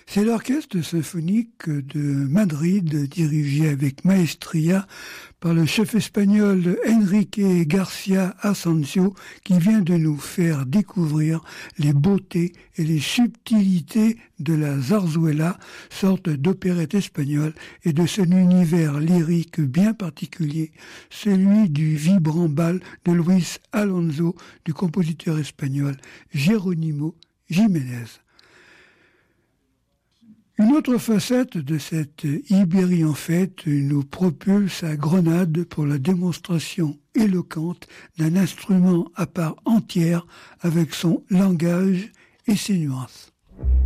C'est l'orchestre symphonique de Madrid, dirigé avec maestria par le chef espagnol Enrique Garcia Asensio, qui vient de nous faire découvrir les beautés et les subtilités de la zarzuela, sorte d'opérette espagnole, et de son univers lyrique bien particulier, celui du vibrant bal de Luis Alonso, du compositeur espagnol Jerónimo Jiménez. Une autre facette de cette Ibérie en fête nous propulse à Grenade pour la démonstration éloquente d'un instrument à part entière avec son langage et ses nuances.